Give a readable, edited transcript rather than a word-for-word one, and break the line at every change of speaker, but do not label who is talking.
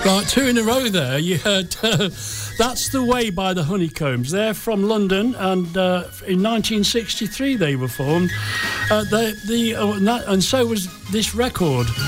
Right, two in a row there. You heard That's the Way by the Honeycombs. They're from London, and in 1963 they were formed. And so was this record.